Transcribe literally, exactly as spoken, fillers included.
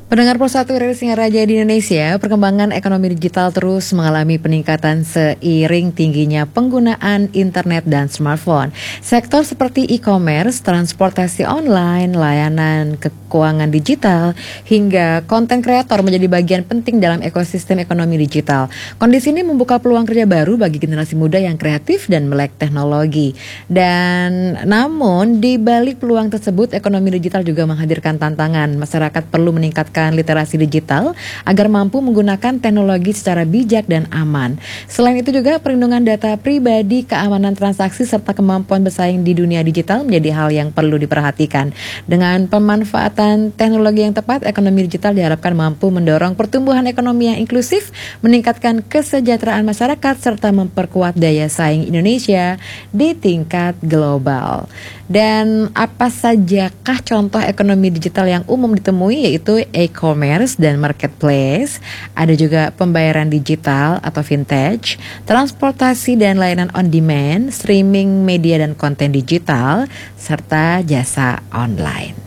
Pendengar Pulsa satu Radio Singaraja di Indonesia, perkembangan ekonomi digital terus mengalami peningkatan seiring tingginya penggunaan internet dan smartphone. Sektor seperti e-commerce, transportasi online, layanan keuangan digital, hingga konten kreator menjadi bagian penting dalam ekosistem ekonomi digital. Kondisi ini membuka peluang kerja baru bagi generasi muda yang kreatif dan melek teknologi. Dan namun di balik peluang tersebut, ekonomi digital juga menghadirkan tantangan. Masyarakat perlu meningkatkan literasi digital agar mampu menggunakan teknologi secara bijak dan aman. Selain itu juga perlindungan data pribadi, keamanan transaksi, serta kemampuan bersaing di dunia digital menjadi hal yang perlu diperhatikan. Dengan pemanfaatan teknologi yang tepat, ekonomi digital diharapkan mampu mendorong pertumbuhan ekonomi yang inklusif, meningkatkan kesejahteraan masyarakat, serta memperkuat daya saing Indonesia di tingkat global. Dan apa sajakah contoh ekonomi digital yang umum ditemui, yaitu e-commerce dan marketplace, ada juga pembayaran digital atau vintage, transportasi dan layanan on demand, streaming media dan konten digital, serta jasa online.